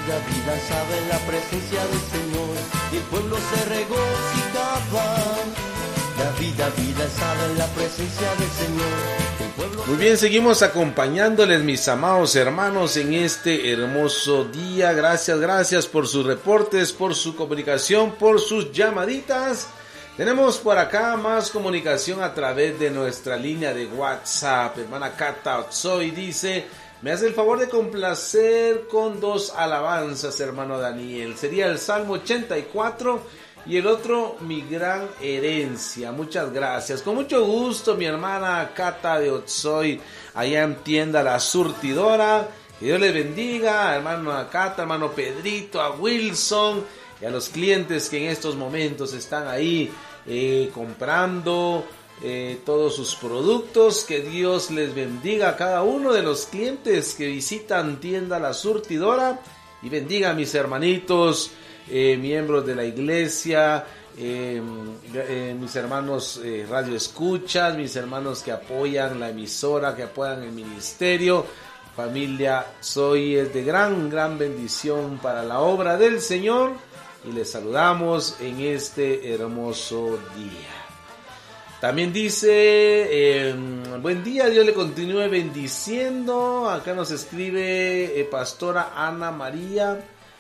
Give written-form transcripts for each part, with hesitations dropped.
vida estaba en la presencia del Señor y el pueblo se regocijaba. Vida estaba en la presencia del Señor. Muy bien, seguimos acompañándoles, mis amados hermanos, en este hermoso día. Gracias por sus reportes, por su comunicación, por sus llamaditas. Tenemos por acá más comunicación a través de nuestra línea de WhatsApp. Hermana Cata Otsoy dice: me hace el favor de complacer con 2 alabanzas, hermano Daniel. Sería el Salmo 84 y el otro, Mi Gran Herencia. Muchas gracias. Con mucho gusto, mi hermana Cata de Otsoy, allá en Tienda La Surtidora. Que Dios les bendiga, hermano Cata, hermano Pedrito, a Wilson y a los clientes que en estos momentos están ahí comprando todos sus productos. Que Dios les bendiga a cada uno de los clientes que visitan Tienda La Surtidora y bendiga a mis hermanitos, miembros de la iglesia, mis hermanos radio escuchas, mis hermanos que apoyan la emisora, que apoyan el ministerio. Familia Soy es de gran bendición para la obra del Señor y les saludamos en este hermoso día. También dice, buen día, Dios le continúe bendiciendo. Acá nos escribe pastora Ana María.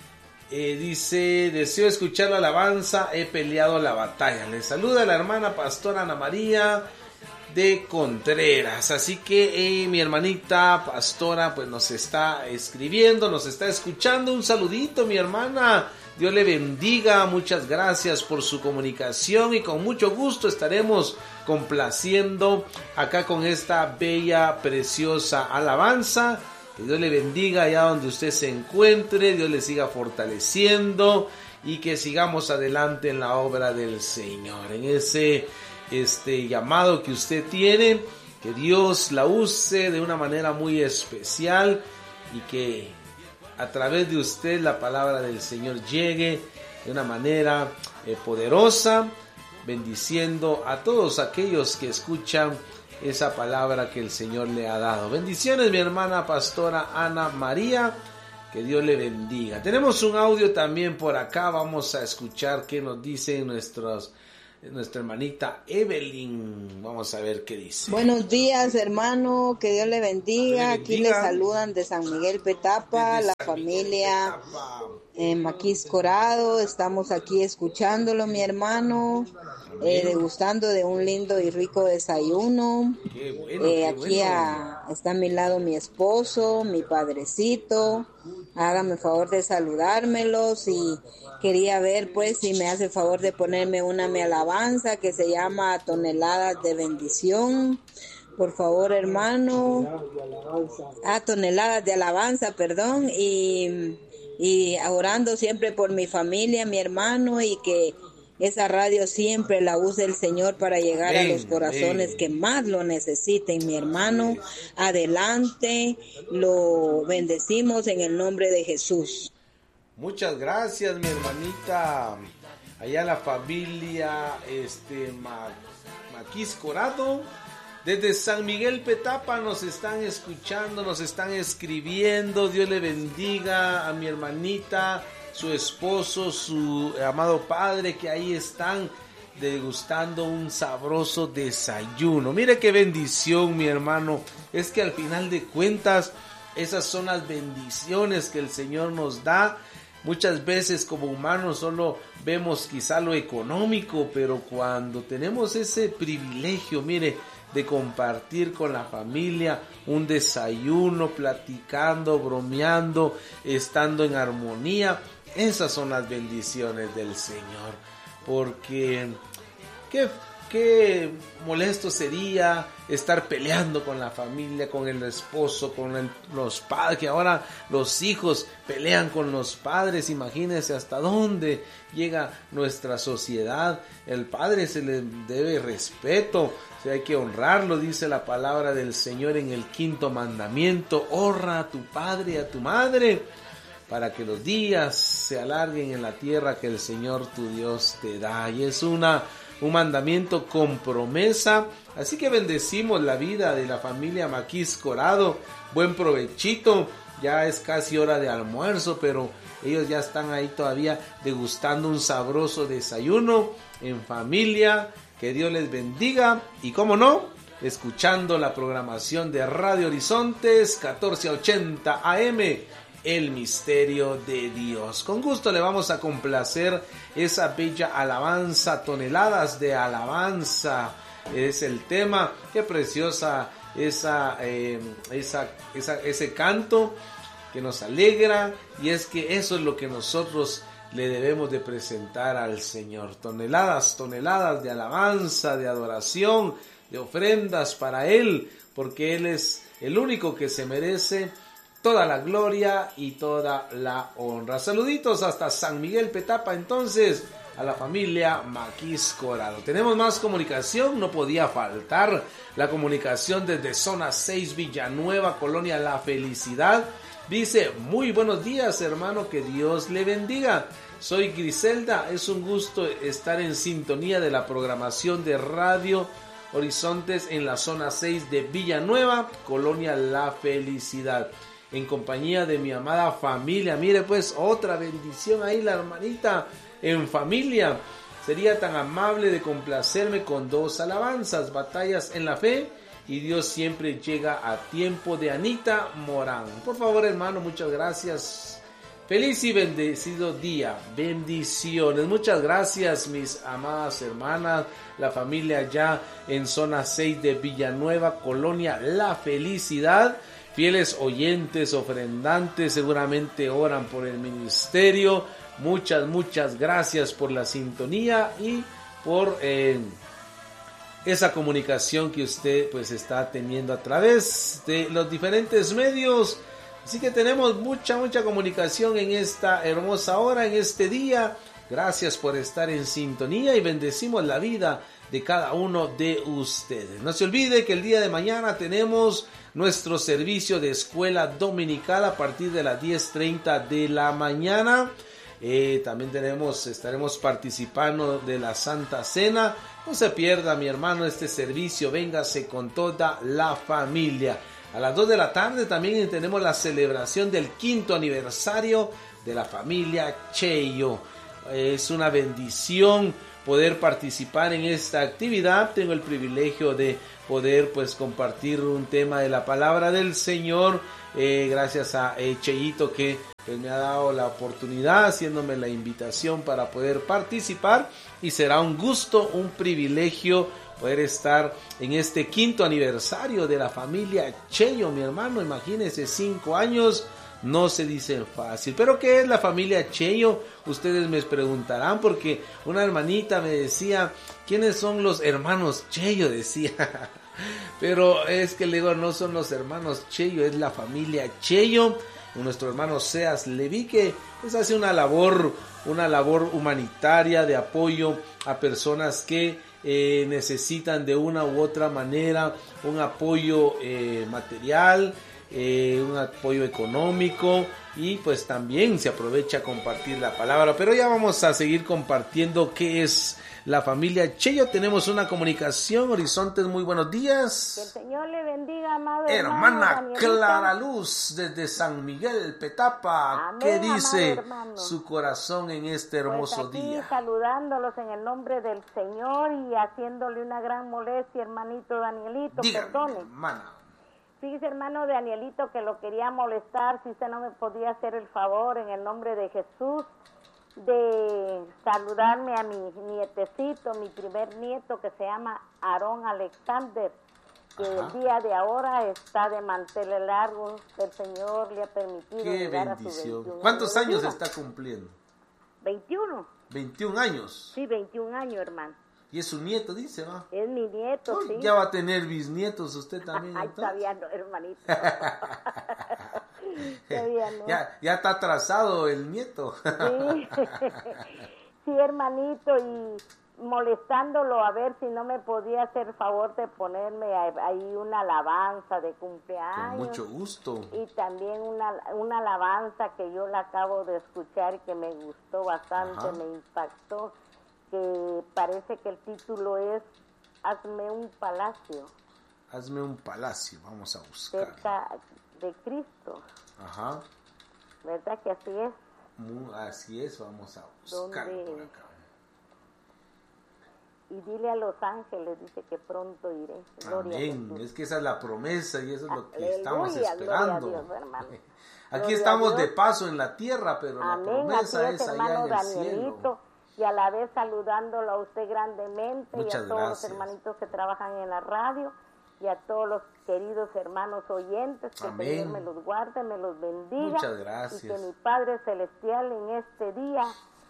Dice: deseo escuchar la alabanza, he peleado la batalla. Le saluda la hermana pastora Ana María de Contreras. Así que mi hermanita pastora pues nos está escribiendo, nos está escuchando. Un saludito, mi hermana. Dios le bendiga, muchas gracias por su comunicación y con mucho gusto estaremos complaciendo acá con esta bella, preciosa alabanza. Que Dios le bendiga allá donde usted se encuentre, Dios le siga fortaleciendo y que sigamos adelante en la obra del Señor. En ese llamado que usted tiene, que Dios la use de una manera muy especial y que a través de usted la palabra del Señor llegue de una manera poderosa, bendiciendo a todos aquellos que escuchan esa palabra que el Señor le ha dado. Bendiciones, mi hermana pastora Ana María, que Dios le bendiga. Tenemos un audio también por acá, vamos a escuchar qué nos dice nuestra hermanita Evelyn. Vamos a ver qué dice. Buenos días, hermano, que Dios le bendiga. Aquí le saludan de San Miguel Petapa, la familia Maquis Corado. Estamos aquí escuchándolo, mi hermano, degustando de un lindo y rico desayuno. Qué bueno, aquí está a mi lado mi esposo, mi padrecito. Hágame el favor de saludármelos y quería ver pues si me hace el favor de ponerme mi alabanza que se llama Toneladas de Bendición. Por favor, hermano. Toneladas de alabanza, perdón. Y orando siempre por mi familia, mi hermano, y que esa radio siempre la use el Señor para llegar a los corazones que más lo necesiten, mi hermano. Adelante, lo bendecimos en el nombre de Jesús. Muchas gracias, mi hermanita. Allá la familia Maquis Corado. Desde San Miguel Petapa nos están escuchando, nos están escribiendo. Dios le bendiga a mi hermanita, su esposo, su amado padre, que ahí están degustando un sabroso desayuno. Mire qué bendición, mi hermano. Es que al final de cuentas, esas son las bendiciones que el Señor nos da. Muchas veces como humanos solo vemos quizá lo económico, pero cuando tenemos ese privilegio, mire, de compartir con la familia un desayuno, platicando, bromeando, estando en armonía, esas son las bendiciones del Señor. Porque qué molesto sería estar peleando con la familia, con el esposo, con los padres, que ahora los hijos pelean con los padres. Imagínense hasta dónde llega nuestra sociedad. El padre se le debe respeto, hay que honrarlo, dice la palabra del Señor en el 5º mandamiento: honra a tu padre y a tu madre, para que los días se alarguen en la tierra que el Señor tu Dios te da. Y es un mandamiento con promesa. Así que bendecimos la vida de la familia Maquis Corado. Buen provechito ya es casi hora de almuerzo, pero ellos ya están ahí todavía degustando un sabroso desayuno en familia. Que Dios les bendiga y, cómo no, escuchando la programación de Radio Horizontes 1480 AM, El Misterio de Dios. Con gusto le vamos a complacer esa bella alabanza, Toneladas de Alabanza. Es el tema. Qué preciosa ese canto que nos alegra, y es que eso es lo que nosotros le debemos de presentar al Señor. Toneladas de alabanza, de adoración, de ofrendas para Él, porque Él es el único que se merece toda la gloria y toda la honra. Saluditos hasta San Miguel Petapa, entonces, a la familia Maquis Corado. Tenemos más comunicación, no podía faltar la comunicación desde Zona 6 Villanueva, Colonia La Felicidad. Dice: muy buenos días, hermano, que Dios le bendiga. Soy Griselda, es un gusto estar en sintonía de la programación de Radio Horizontes en la zona 6 de Villanueva, Colonia La Felicidad, en compañía de mi amada familia. Mire pues, otra bendición ahí, la hermanita en familia. Sería tan amable de complacerme con 2 alabanzas: Batallas en la Fe y Dios siempre llega a tiempo, de Anita Morán. Por favor, hermano, muchas gracias. Feliz y bendecido día. Bendiciones. Muchas gracias, mis amadas hermanas, la familia allá en zona 6 de Villanueva, Colonia La Felicidad. Fieles oyentes, ofrendantes, seguramente oran por el ministerio. Muchas gracias por la sintonía y por esa comunicación que usted pues está teniendo a través de los diferentes medios. Así que tenemos mucha comunicación en esta hermosa hora, en este día. Gracias por estar en sintonía y bendecimos la vida de cada uno de ustedes. No se olvide que el día de mañana tenemos nuestro servicio de escuela dominical a partir de las 10:30 de la mañana. También estaremos participando de la Santa Cena. No se pierda, mi hermano, este servicio. Véngase con toda la familia. A las 2 de la tarde también tenemos la celebración del 5º aniversario de la familia Cheyo. Es una bendición poder participar en esta actividad. Tengo el privilegio de poder pues compartir un tema de la palabra del Señor. Gracias a Cheyito, que pues me ha dado la oportunidad, haciéndome la invitación para poder participar, y será un gusto, un privilegio poder estar en este 5º aniversario de la familia Cheyo, mi hermano. Imagínense, 5 años, no se dice fácil. ¿Pero qué es la familia Cheyo? Ustedes me preguntarán, porque una hermanita me decía: ¿quiénes son los hermanos Cheyo? Decía. Pero es que le digo, no son los hermanos Cheyo, es la familia Cheyo. Nuestro hermano Seas Leví, que pues hace una labor humanitaria de apoyo a personas que necesitan de una u otra manera un apoyo material, un apoyo económico, y pues también se aprovecha a compartir la palabra. Pero ya vamos a seguir compartiendo qué es la familia Cheyo. Tenemos una comunicación. Horizontes, muy buenos días. Que el Señor le bendiga, amado hermana Clara Luz, desde San Miguel Petapa. Amén. ¿Qué dice su corazón en este hermoso pues aquí día? Saludándolos en el nombre del Señor y haciéndole una gran molestia, hermanito Danielito. Dígame, perdone. hermana. Fíjese, hermano Danielito, que lo quería molestar, si usted no me podía hacer el favor en el nombre de Jesús de saludarme a mi nietecito, mi primer nieto, que se llama Aarón Alexander, que el día de ahora está de manteles largos. El Señor le ha permitido llegar a su 21. ¿Cuántos años está cumpliendo? 21. 21 años. Sí, 21 años, hermano. Y es su nieto, dice, ¿va? Es mi nieto, uy, sí. Ya va a tener bisnietos usted también. Ay, todavía no, hermanito. Todavía no. Ya está atrasado el nieto. Sí. Sí, hermanito, y molestándolo a ver si no me podía hacer favor de ponerme ahí una alabanza de cumpleaños. Con mucho gusto. Y también una alabanza que yo la acabo de escuchar y que me gustó bastante, me impactó, que parece que el título es Hazme un palacio. Hazme un palacio, vamos a buscar. de Cristo. Ajá. ¿Verdad que así es? Así es, vamos a buscar por acá. Y dile a los ángeles, dice que pronto iré. Gloria Amén. Es que esa es la promesa y eso es lo que Aleluya, estamos esperando. Gloria a Dios, hermano. Aquí Gloria estamos de paso en la tierra, pero amén. la promesa Así es allá hermano en el Danielito, cielo. y a la vez saludándolo a usted grandemente. Muchas y a todos gracias. los hermanitos que trabajan en la radio y a todos los queridos hermanos oyentes, que Amén. el Señor me los guarde, me los bendiga. Muchas gracias. Y que mi Padre Celestial en este día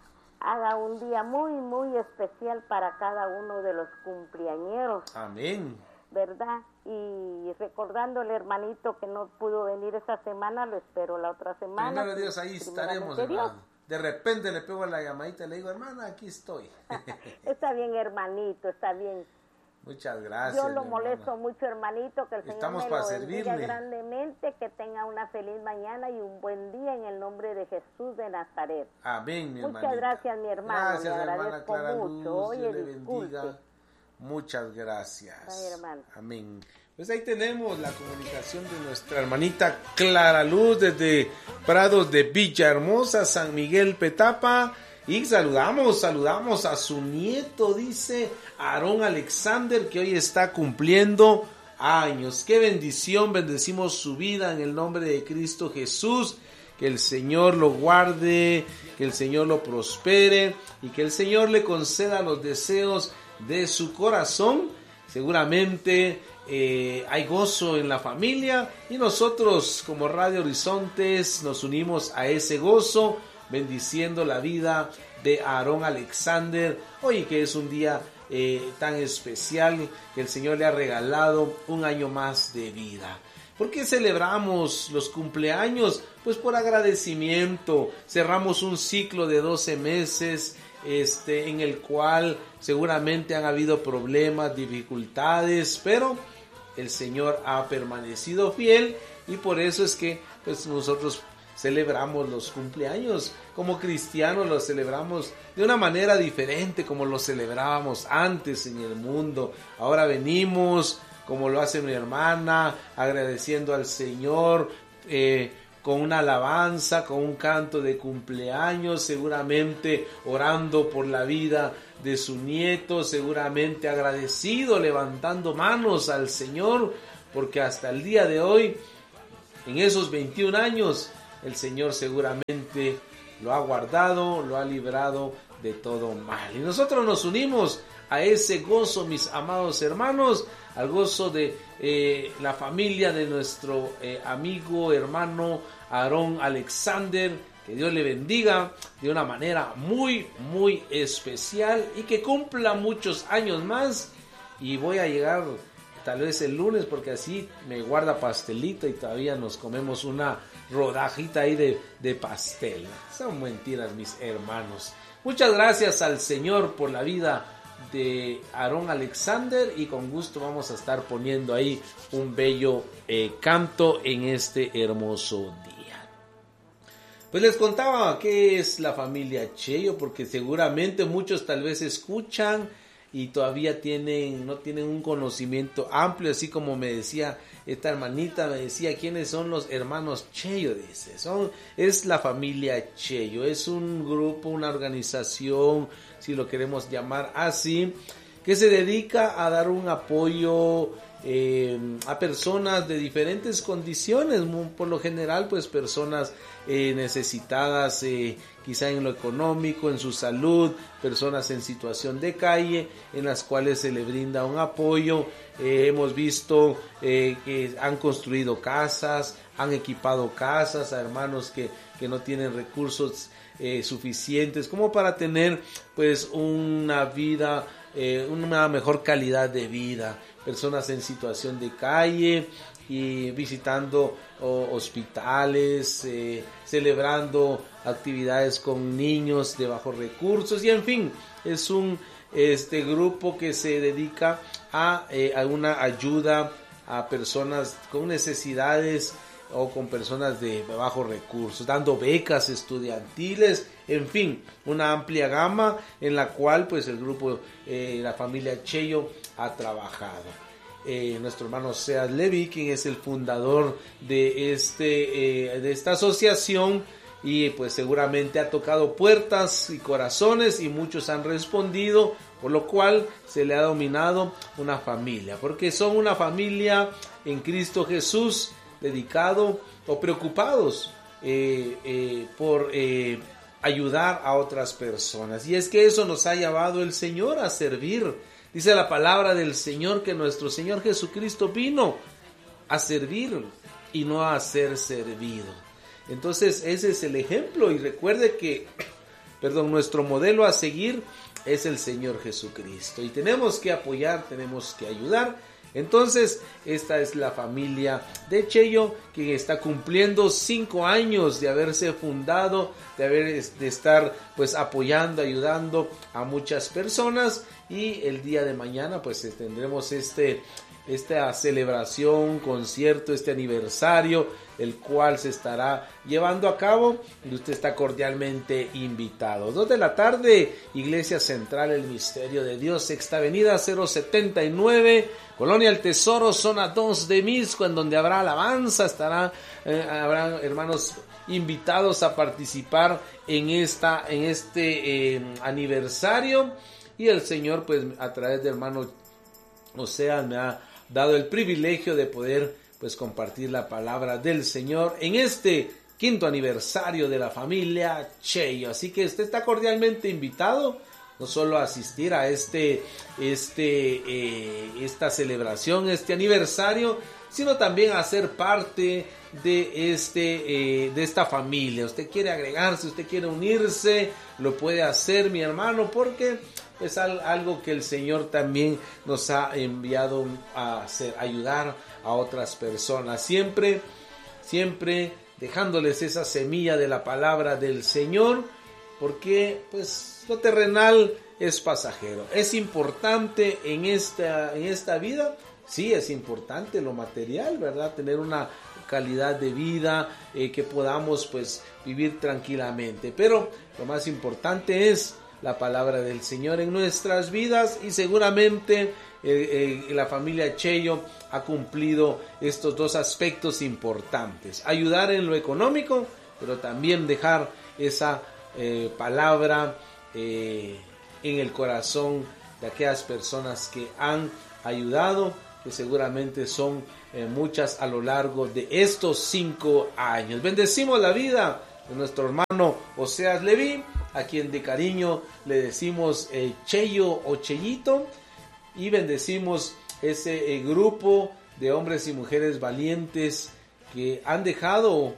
haga un día muy, muy especial para cada uno de los cumpleañeros. Amén. ¿Verdad? Y recordándole, hermanito, que no pudo venir esta semana, lo espero la otra semana. Primero Dios, ahí estaremos, hermano. De repente le pego la llamadita y le digo, hermana, aquí estoy. Está bien, hermanito, está bien. Muchas gracias. Yo lo molesto mucho, hermanito, que el Estamos Señor me para lo bendiga servirle. grandemente, que tenga una feliz mañana y un buen día en el nombre de Jesús de Nazaret. Amén, mi hermanita. Muchas gracias, mi hermano. Gracias, le hermana agradezco Clara mucho. Luz. Oye, Dios le disculpe. bendiga. Muchas gracias. Ay, hermano. Amén. Pues ahí tenemos la comunicación de nuestra hermanita Clara Luz desde Prados de Villahermosa, San Miguel Petapa. Y saludamos a su nieto, dice Aarón Alexander, que hoy está cumpliendo años. Qué bendición, bendecimos su vida en el nombre de Cristo Jesús. Que el Señor lo guarde, que el Señor lo prospere y que el Señor le conceda los deseos de su corazón. Seguramente hay gozo en la familia y nosotros como Radio Horizontes nos unimos a ese gozo, bendiciendo la vida de Aarón Alexander, hoy que es un día tan especial, que el Señor le ha regalado un año más de vida. ¿Por qué celebramos los cumpleaños? Pues por agradecimiento. Cerramos un ciclo de 12 meses en el cual seguramente han habido problemas, dificultades, pero el Señor ha permanecido fiel y por eso es que pues nosotros celebramos los cumpleaños. Como cristianos los celebramos de una manera diferente como los celebrábamos antes en el mundo. Ahora venimos, como lo hace mi hermana, agradeciendo al Señor con una alabanza, con un canto de cumpleaños, seguramente orando por la vida de su nieto, seguramente agradecido, levantando manos al Señor, porque hasta el día de hoy, en esos 21 años, el Señor seguramente lo ha guardado, lo ha librado de todo mal. Y nosotros nos unimos a ese gozo, mis amados hermanos, al gozo de la familia de nuestro amigo, hermano Aarón Alexander. Que Dios le bendiga de una manera muy, muy especial y que cumpla muchos años más. Y voy a llegar tal vez el lunes porque así me guarda pastelito y todavía nos comemos una rodajita ahí de pastel. Son mentiras, mis hermanos. Muchas gracias al Señor por la vida de Aarón Alexander y con gusto vamos a estar poniendo ahí un bello canto en este hermoso día. Pues les contaba qué es la familia Cheyo, porque seguramente muchos tal vez escuchan y todavía no tienen un conocimiento amplio, así como me decía esta hermanita, me decía quiénes son los hermanos Cheyo, dice, es la familia Cheyo, es un grupo, una organización, si lo queremos llamar así, que se dedica a dar un apoyo a personas de diferentes condiciones, por lo general pues personas necesitadas quizá en lo económico, en su salud, personas en situación de calle, en las cuales se le brinda un apoyo. Hemos visto que han construido casas, han equipado casas a hermanos que no tienen recursos suficientes como para tener pues una vida, una mejor calidad de vida. Personas en situación de calle y visitando hospitales, celebrando actividades con niños de bajos recursos y en fin, es un grupo que se dedica a una ayuda a personas con necesidades o con personas de bajos recursos, dando becas estudiantiles, en fin, una amplia gama en la cual pues el grupo, la familia Cheyo ha trabajado. nuestro hermano Oseas Levi, quien es el fundador de esta asociación, y pues seguramente ha tocado puertas y corazones y muchos han respondido, por lo cual se le ha denominado una familia, porque son una familia en Cristo Jesús, dedicado o preocupados por ayudar a otras personas. Y es que eso nos ha llevado el Señor a servir. Dice la palabra del Señor que nuestro Señor Jesucristo vino a servir y no a ser servido. Entonces ese es el ejemplo, y recuerde que, nuestro modelo a seguir es el Señor Jesucristo, y tenemos que apoyar, tenemos que ayudar. Entonces esta es la familia de Cheyo, que está cumpliendo 5 años de haberse fundado, de estar pues apoyando, ayudando a muchas personas, y el día de mañana pues tendremos esta celebración, concierto, este aniversario, el cual se estará llevando a cabo, y usted está cordialmente invitado. 2 de la tarde, Iglesia Central El Misterio de Dios, Sexta Avenida 079, Colonia El Tesoro, zona 2 de Mixco, en donde habrá alabanza, habrán hermanos invitados a participar en este aniversario, y el Señor pues a través de hermano Oseas me ha dado el privilegio de poder pues compartir la palabra del Señor en este 5º aniversario de la familia Cheyo. Así que usted está cordialmente invitado no solo a asistir a esta celebración, este aniversario, sino también a ser parte de esta familia. Usted quiere agregarse, usted quiere unirse, lo puede hacer, mi hermano, porque es algo que el Señor también nos ha enviado a hacer, ayudar a otras personas, siempre dejándoles esa semilla de la palabra del Señor, porque pues lo terrenal es pasajero. Es importante en esta vida, sí, es importante lo material, ¿verdad? Tener una calidad de vida, que podamos pues vivir tranquilamente, pero lo más importante es la palabra del Señor en nuestras vidas, y seguramente la familia Cheyo ha cumplido estos 2 aspectos importantes: ayudar en lo económico, pero también dejar esa palabra en el corazón de aquellas personas que han ayudado, que seguramente son muchas a lo largo de estos 5 años. Bendecimos la vida de nuestro hermano Oseas Levi, a quien de cariño le decimos Cheyo o Cheyito, y bendecimos ese grupo de hombres y mujeres valientes que han dejado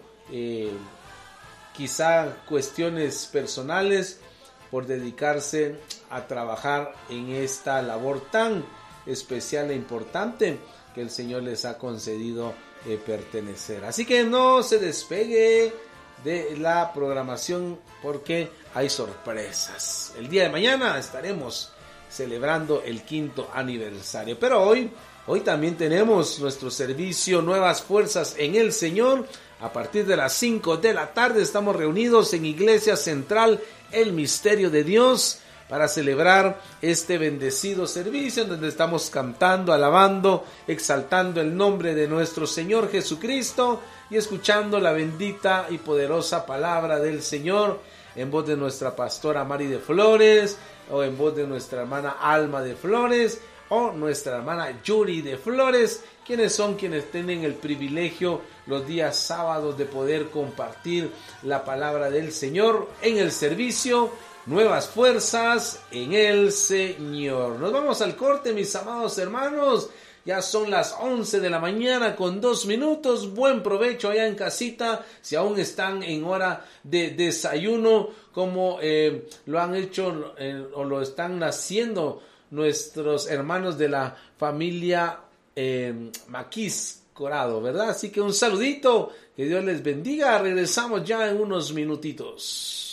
quizá cuestiones personales por dedicarse a trabajar en esta labor tan especial e importante que el Señor les ha concedido pertenecer. Así que no se despegue de la programación, porque hay sorpresas. El día de mañana estaremos celebrando el 5º aniversario, pero hoy también tenemos nuestro servicio Nuevas Fuerzas en el Señor. A partir de las 5 de la tarde estamos reunidos en Iglesia Central El Misterio de Dios para celebrar este bendecido servicio, en donde estamos cantando, alabando, exaltando el nombre de nuestro Señor Jesucristo y escuchando la bendita y poderosa palabra del Señor en voz de nuestra pastora Mari de Flores, o en voz de nuestra hermana Alma de Flores, o nuestra hermana Yuri de Flores, quienes tienen el privilegio los días sábados de poder compartir la palabra del Señor en el servicio Nuevas Fuerzas en el Señor. Nos vamos al corte, mis amados hermanos. Ya son las 11 de la mañana con 2 minutos. Buen provecho allá en casita, si aún están en hora de desayuno, como lo han hecho o lo están haciendo nuestros hermanos de la familia Maquis Corado, ¿verdad? Así que un saludito, que Dios les bendiga. Regresamos ya en unos minutitos.